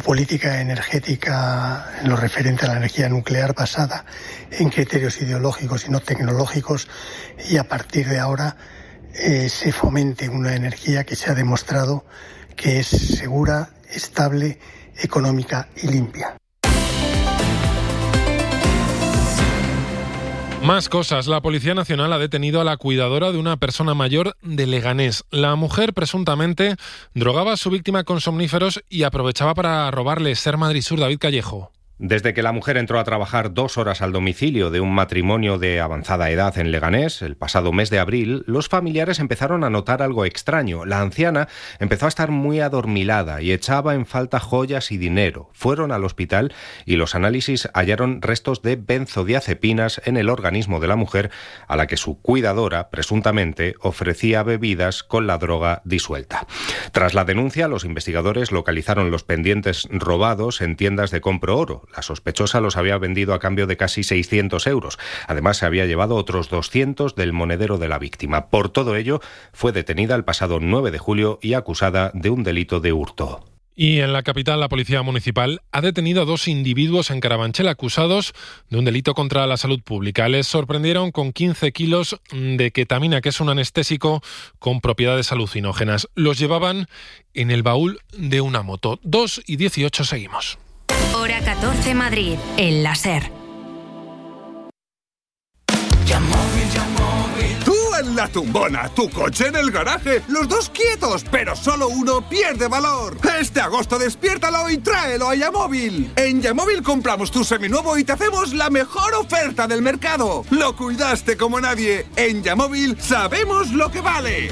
política energética en lo referente a la energía nuclear basada en criterios ideológicos y no tecnológicos, y a partir de ahora se fomente una energía que se ha demostrado que es segura, estable, económica y limpia. Más cosas. La Policía Nacional ha detenido a la cuidadora de una persona mayor de Leganés. La mujer presuntamente drogaba a su víctima con somníferos y aprovechaba para robarle. Ser Madrid Sur, David Callejo. Desde que la mujer entró a trabajar 2 horas al domicilio de un matrimonio de avanzada edad en Leganés, el pasado mes de abril, los familiares empezaron a notar algo extraño. La anciana empezó a estar muy adormilada y echaba en falta joyas y dinero. Fueron al hospital y los análisis hallaron restos de benzodiazepinas en el organismo de la mujer, a la que su cuidadora, presuntamente, ofrecía bebidas con la droga disuelta. Tras la denuncia, los investigadores localizaron los pendientes robados en tiendas de compro oro. La sospechosa los había vendido a cambio de casi 600 euros. Además, se había llevado otros 200 del monedero de la víctima. Por todo ello, fue detenida el pasado 9 de julio y acusada de un delito de hurto. Y en la capital, la Policía Municipal ha detenido a 2 individuos en Carabanchel acusados de un delito contra la salud pública. Les sorprendieron con 15 kilos de ketamina, que es un anestésico con propiedades alucinógenas. Los llevaban en el baúl de una moto. 2:18 seguimos. Hora 14 Madrid, el láser. Tú en la tumbona, tu coche en el garaje, los dos quietos, pero solo uno pierde valor. Este agosto despiértalo y tráelo a Yamóvil. En Yamóvil compramos tu seminuevo y te hacemos la mejor oferta del mercado. Lo cuidaste como nadie. En Yamóvil sabemos lo que vale.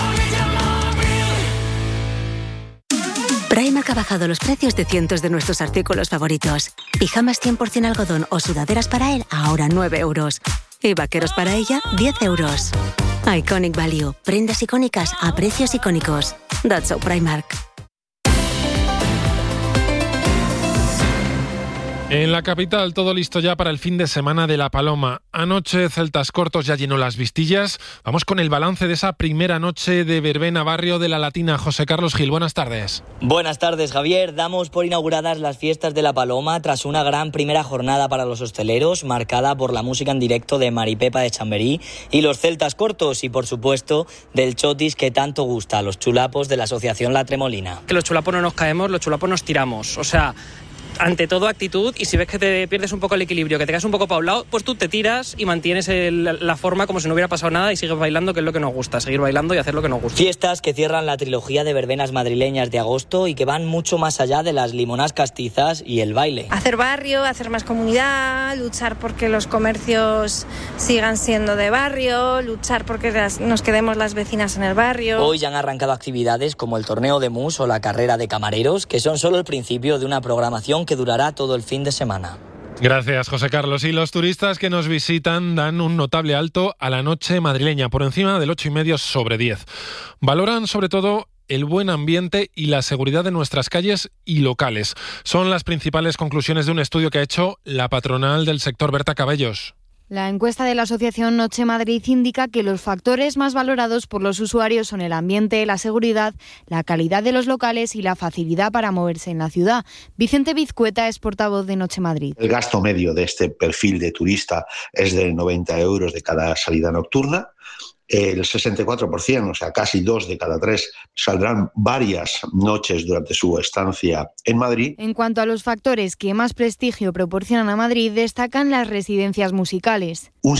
Primark ha bajado los precios de cientos de nuestros artículos favoritos. Pijamas 100% algodón o sudaderas para él, ahora 9 euros. Y vaqueros para ella, 10 euros. Iconic Value. Prendas icónicas a precios icónicos. That's so Primark. En la capital, todo listo ya para el fin de semana de La Paloma. Anoche, Celtas Cortos ya llenó las Vistillas. Vamos con el balance de esa primera noche de verbena barrio de La Latina. José Carlos Gil, buenas tardes. Buenas tardes, Javier. Damos por inauguradas las fiestas de La Paloma tras una gran primera jornada para los hosteleros, marcada por la música en directo de Maripepa de Chamberí y los Celtas Cortos y, por supuesto, del chotis que tanto gusta a los chulapos de la asociación La Tremolina. Que los chulapos no nos caemos, los chulapos nos tiramos. O sea, ante todo actitud, y si ves que te pierdes un poco el equilibrio, que te quedas un poco para un lado, pues tú te tiras y mantienes la forma como si no hubiera pasado nada y sigues bailando, que es lo que nos gusta, seguir bailando y hacer lo que nos gusta. Fiestas que cierran la trilogía de verbenas madrileñas de agosto y que van mucho más allá de las limonas castizas y el baile. Hacer barrio, hacer más comunidad, luchar porque los comercios sigan siendo de barrio, luchar porque nos quedemos las vecinas en el barrio. Hoy ya han arrancado actividades como el torneo de mus o la carrera de camareros, que son solo el principio de una programación que durará todo el fin de semana. Gracias, José Carlos. Y los turistas que nos visitan dan un notable alto a la noche madrileña, por encima del 8,5 sobre 10. Valoran sobre todo el buen ambiente y la seguridad de nuestras calles y locales. Son las principales conclusiones de un estudio que ha hecho la patronal del sector, Berta Cabellos. La encuesta de la Asociación Noche Madrid indica que los factores más valorados por los usuarios son el ambiente, la seguridad, la calidad de los locales y la facilidad para moverse en la ciudad. Vicente Vizcueta es portavoz de Noche Madrid. El gasto medio de este perfil de turista es de 90 euros de cada salida nocturna. El 64%, o sea, casi 2 de cada 3, saldrán varias noches durante su estancia en Madrid. En cuanto a los factores que más prestigio proporcionan a Madrid, destacan las residencias musicales. Un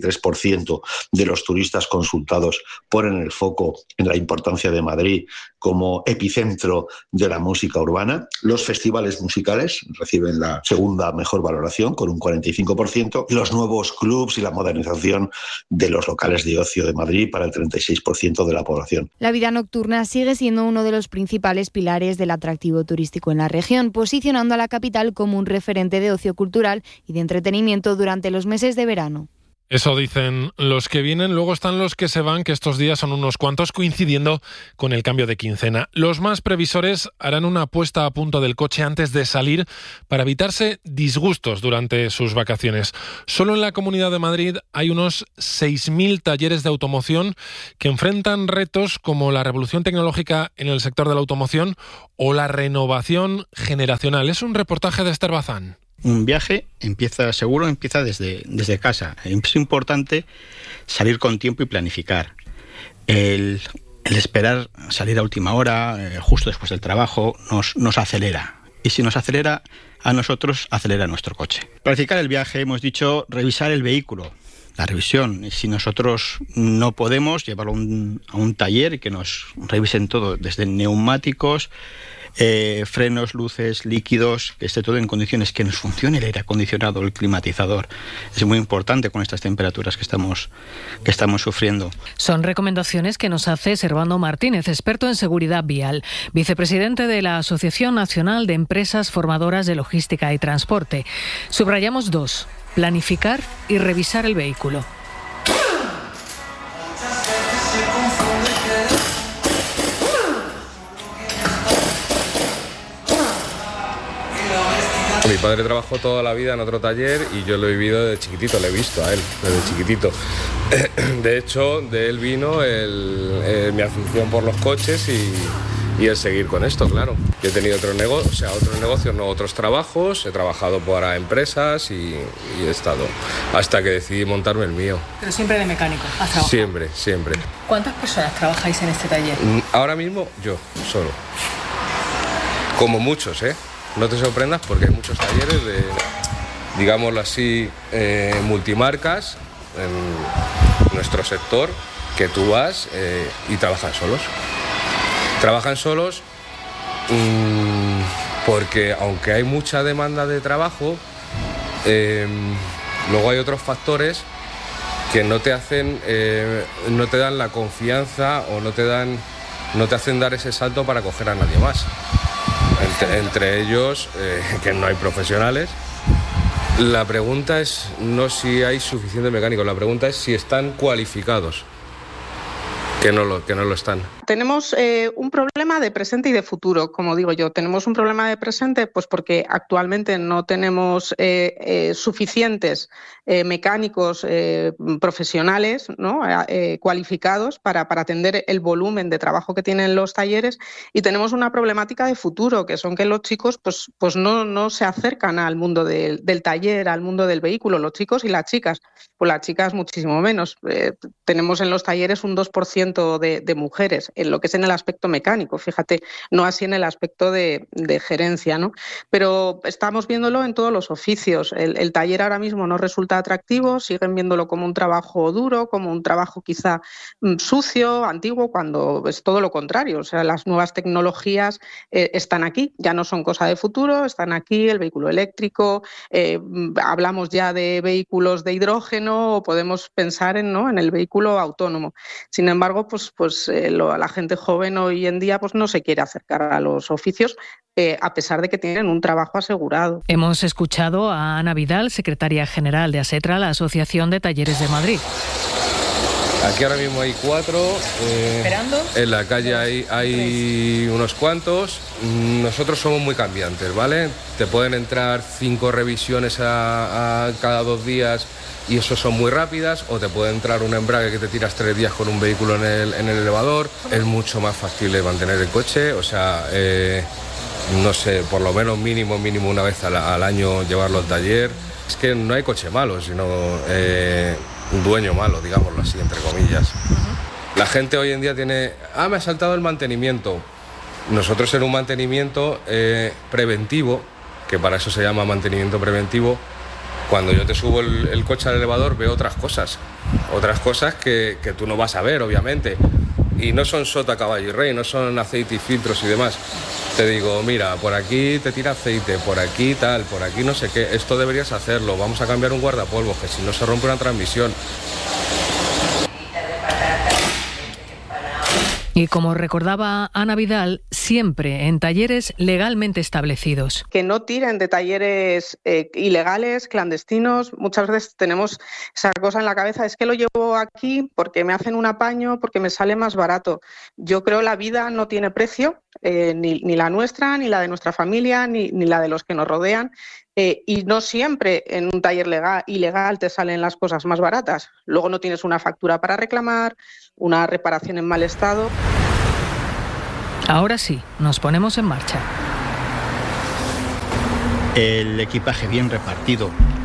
63% de los turistas consultados ponen el foco en la importancia de Madrid como epicentro de la música urbana. Los festivales musicales reciben la segunda mejor valoración, con un 45%. Los nuevos clubs y la modernización de los locales de ocio de Madrid para el 36% de la población. La vida nocturna sigue siendo uno de los principales pilares del atractivo turístico en la región, posicionando a la capital como un referente de ocio cultural y de entretenimiento durante los meses de verano. Eso dicen los que vienen, luego están los que se van, que estos días son unos cuantos, coincidiendo con el cambio de quincena. Los más previsores harán una puesta a punto del coche antes de salir para evitarse disgustos durante sus vacaciones. Solo en la Comunidad de Madrid hay unos 6.000 talleres de automoción que enfrentan retos como la revolución tecnológica en el sector de la automoción o la renovación generacional. Es un reportaje de Esther Bazán. Un viaje empieza desde casa. Es importante salir con tiempo y planificar. El esperar salir a última hora, justo después del trabajo, nos acelera. Y si nos acelera a nosotros, acelera nuestro coche. Planificar el viaje, hemos dicho, revisar el vehículo. La revisión, y si nosotros no podemos, llevarlo a un taller y que nos revisen todo, desde neumáticos, frenos, luces, líquidos, que esté todo en condiciones, que nos funcione el aire acondicionado, el climatizador. Es muy importante con estas temperaturas que estamos sufriendo. Son recomendaciones que nos hace Servando Martínez, experto en seguridad vial, vicepresidente de la Asociación Nacional de Empresas Formadoras de Logística y Transporte. Subrayamos 2: planificar y revisar el vehículo. Mi padre trabajó toda la vida en otro taller y yo lo he vivido desde chiquitito, lo he visto a él desde chiquitito. De hecho, de él vino mi afición por los coches y el seguir con esto, claro. Yo he tenido otros negocios, no otros trabajos, he trabajado para empresas y he estado hasta que decidí montarme el mío. Pero siempre de mecánico, ¿has trabajado? Siempre. ¿Cuántas personas trabajáis en este taller? Ahora mismo yo, solo. Como muchos, No te sorprendas porque hay muchos talleres de, digámoslo así, multimarcas en nuestro sector, que tú vas y trabajan solos. Trabajan solos porque aunque hay mucha demanda de trabajo, luego hay otros factores que no te dan la confianza o no te hacen dar ese salto para coger a nadie más. Entre ellos, que no hay profesionales. La pregunta es no si hay suficientes mecánicos, la pregunta es si están cualificados, que no lo están. Tenemos un problema de presente y de futuro, como digo yo. Tenemos un problema de presente pues porque actualmente no tenemos suficientes mecánicos profesionales, ¿no? Cualificados para atender el volumen de trabajo que tienen los talleres, y tenemos una problemática de futuro, que son que los chicos pues no se acercan al mundo del taller, al mundo del vehículo, los chicos y las chicas. Pues las chicas muchísimo menos. Tenemos en los talleres un 2% de mujeres, en lo que es en el aspecto mecánico, fíjate, no así en el aspecto de gerencia, ¿no? Pero estamos viéndolo en todos los oficios. El taller ahora mismo no resulta atractivo, siguen viéndolo como un trabajo duro, como un trabajo quizá sucio, antiguo, cuando es todo lo contrario. O sea, las nuevas tecnologías están aquí, ya no son cosa de futuro, están aquí, el vehículo eléctrico, hablamos ya de vehículos de hidrógeno, o podemos pensar en el vehículo autónomo. Sin embargo, la gente joven hoy en día no se quiere acercar a los oficios, a pesar de que tienen un trabajo asegurado. Hemos escuchado a Ana Vidal, secretaria general de ASETRA, la Asociación de Talleres de Madrid. Aquí ahora mismo hay 4. ¿Esperando? En la calle hay unos cuantos. Nosotros somos muy cambiantes, ¿vale? Te pueden entrar 5 revisiones a cada 2 días y eso son muy rápidas, o te puede entrar un embrague que te tiras 3 días con un vehículo en el elevador. Es mucho más factible mantener el coche, o sea, no sé, por lo menos mínimo una vez al año llevarlo al taller. Es que no hay coche malo, sino un dueño malo, digámoslo así, entre comillas. La gente hoy en día tiene, me ha saltado el mantenimiento. Nosotros en un mantenimiento preventivo, que para eso se llama mantenimiento preventivo, cuando yo te subo el coche al elevador veo otras cosas que tú no vas a ver, obviamente. Y no son sota, caballo y rey, no son aceite y filtros y demás. Te digo, mira, por aquí te tira aceite, por aquí tal, por aquí no sé qué, esto deberías hacerlo, vamos a cambiar un guardapolvos, que si no se rompe una transmisión. Y como recordaba Ana Vidal, siempre en talleres legalmente establecidos. Que no tiren de talleres ilegales, clandestinos. Muchas veces tenemos esa cosa en la cabeza, es que lo llevo aquí porque me hacen un apaño, porque me sale más barato. Yo creo que la vida no tiene precio, ni la nuestra, ni la de nuestra familia, ni la de los que nos rodean. Y no siempre en un taller ilegal te salen las cosas más baratas. Luego no tienes una factura para reclamar, una reparación en mal estado. Ahora sí, nos ponemos en marcha. El equipaje bien repartido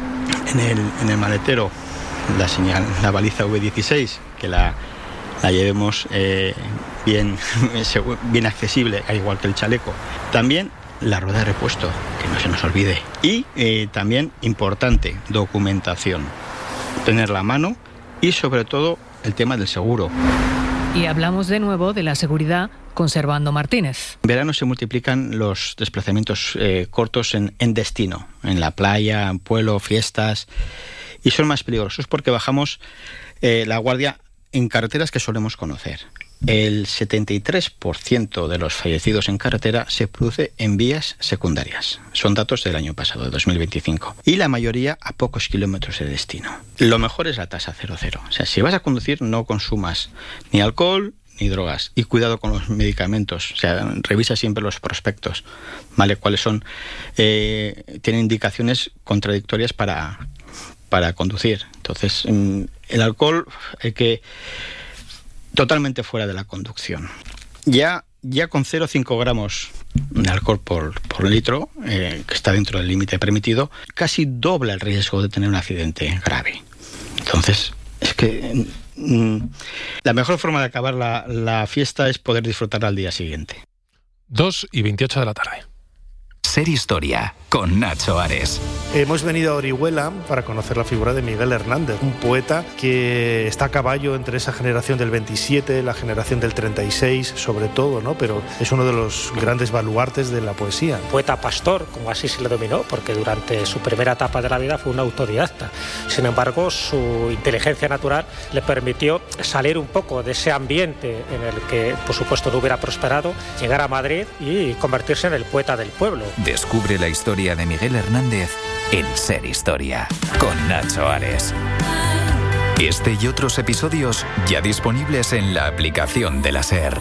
en el maletero, la baliza V16, que la llevemos bien accesible, al igual que el chaleco. También la rueda de repuesto, que no se nos olvide. Y también, importante, documentación. Tenerla a mano y, sobre todo, el tema del seguro. Y hablamos de nuevo de la seguridad con Servando Martínez. En verano se multiplican los desplazamientos cortos en destino, en la playa, en pueblo, fiestas, y son más peligrosos porque bajamos la guardia en carreteras que solemos conocer. El 73% de los fallecidos en carretera se produce en vías secundarias. Son datos del año pasado, de 2025. Y la mayoría a pocos kilómetros de destino. Lo mejor es la tasa 00. O sea, si vas a conducir, no consumas ni alcohol ni drogas. Y cuidado con los medicamentos. O sea, revisa siempre los prospectos, ¿vale? ¿Cuáles son? Tienen indicaciones contradictorias para conducir. Entonces, el alcohol hay que... totalmente fuera de la conducción. Ya con 0,5 gramos de alcohol por litro, que está dentro del límite permitido, casi dobla el riesgo de tener un accidente grave. Entonces, es que la mejor forma de acabar la fiesta es poder disfrutarla al día siguiente. 2:28 de la tarde. Ser Historia, con Nacho Ares. Hemos venido a Orihuela para conocer la figura de Miguel Hernández, un poeta que está a caballo entre esa generación del 27, la generación del 36, sobre todo, ¿no? Pero es uno de los grandes baluartes de la poesía. Poeta pastor, como así se le dominó, porque durante su primera etapa de la vida fue un autodidacta. Sin embargo, su inteligencia natural le permitió salir un poco de ese ambiente en el que, por supuesto, no hubiera prosperado, llegar a Madrid y convertirse en el poeta del pueblo. Descubre la historia de Miguel Hernández en Ser Historia, con Nacho Ares. Este y otros episodios ya disponibles en la aplicación de la SER.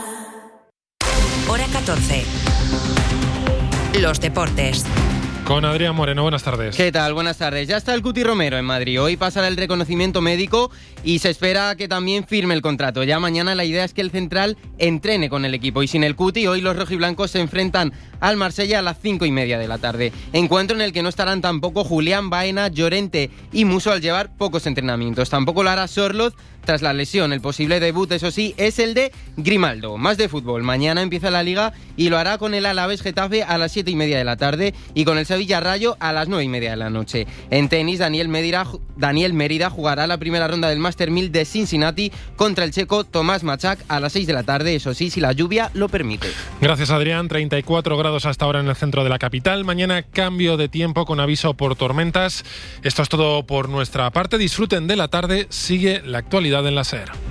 Hora 14. Los deportes. Con Adrián Moreno, buenas tardes. ¿Qué tal? Buenas tardes. Ya está el Cuti Romero en Madrid. Hoy pasará el reconocimiento médico y se espera que también firme el contrato. Ya mañana la idea es que el central entrene con el equipo. Y sin el Cuti, hoy los rojiblancos se enfrentan al Marsella a las 5:30 de la tarde. Encuentro en el que no estarán tampoco Julián, Baena, Llorente y Musso al llevar pocos entrenamientos. Tampoco lo hará Sorloz tras la lesión. El posible debut, eso sí, es el de Grimaldo. Más de fútbol. Mañana empieza la Liga y lo hará con el Alavés Getafe a las 7:30 de la tarde y con el Sevilla Rayo a las 9:30 de la noche. En tenis, Daniel Mérida jugará la primera ronda del Master 1000 de Cincinnati contra el checo Tomás Machak a las 6 de la tarde, eso sí, si la lluvia lo permite. Gracias, Adrián. 34 grados hasta ahora en el centro de la capital. Mañana cambio de tiempo con aviso por tormentas. Esto es todo por nuestra parte. Disfruten de la tarde. Sigue la actualidad en la SER.